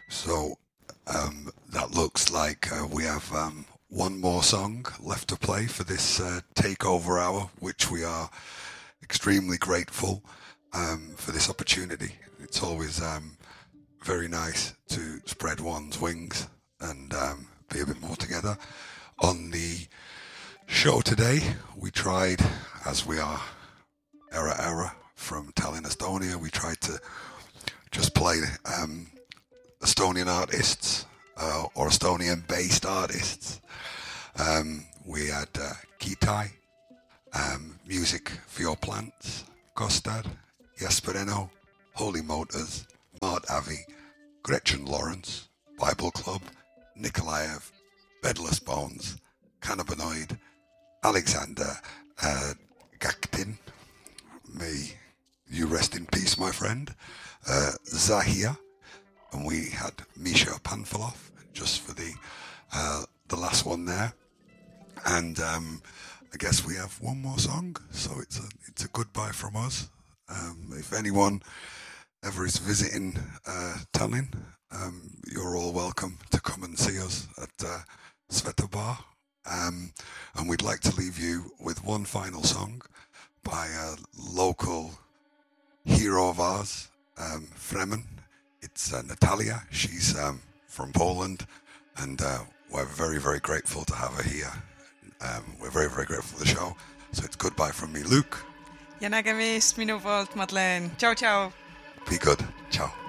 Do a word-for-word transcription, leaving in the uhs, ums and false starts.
So um, that looks like uh, we have um, one more song left to play for this uh, takeover hour, which we are extremely grateful um, for this opportunity. It's always um, very nice to spread one's wings and um, be a bit more together. On the show today, we tried, as we are era era from Tallinn, Estonia, we tried to just play um, Estonian artists uh, or Estonian-based artists. Um, we had uh, Kitai, um, Music for Your Plants, Kostad, Jespereno, Holy Motors, Mart Avi, Gretchen Lawrence, Bible Club, Nikolaev, Bedless Bones, Cannabinoid, Alexander uh, Gaktin, may you rest in peace, my friend, uh, Zahia, and we had Misha Panfilov just for the uh, the last one there, and um, I guess we have one more song, so it's a it's a goodbye from us. Um, if anyone ever is visiting uh, Tallinn, um, you're all welcome to come and see us at uh, Sveta Bar, um, and we'd like to leave you with one final song by a local hero of ours, um, Fremen. It's uh, Natalia. She's um, from Poland, and uh, we're very, very grateful to have her here. Um, we're very, very grateful for the show. So it's goodbye from me, Luke. Ja nägemist minu poolt, Madeleine. Tšau, tšau! Be good. Ciao.